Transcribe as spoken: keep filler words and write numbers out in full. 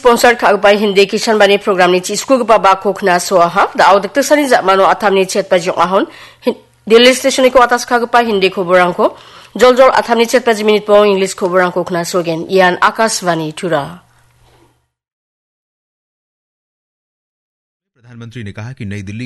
Sponsor kagpay hindi kisan bani program ni Chisku pa ba kokna so ha da audakta sani mano atam ni chet pa jong ahon Delhi station ko atas kagpay hindi khoborang ko jol jol atam ni chet pa minute po English khoborang kokna so gen ian Akashvani Tura प्रधानमंत्री ने कहा कि नई दिल्ली